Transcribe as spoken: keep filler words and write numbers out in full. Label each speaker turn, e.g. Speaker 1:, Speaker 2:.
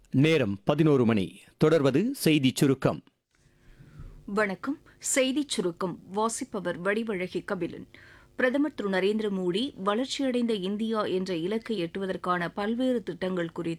Speaker 1: நேரம் பதினோரு மணி. தொடர்வது செய்திச் சுருக்கம்.
Speaker 2: வணக்கம். செய்திச் சுருக்கம் வாசிப்பவர் வடிவழகி கபிலன். பிரதமர் திரு நரேந்திர மோடி வளர்ச்சியடைந்த இந்தியா என்ற இலக்கை எட்டுவதற்கான பல்வேறு திட்டங்கள் குறித்து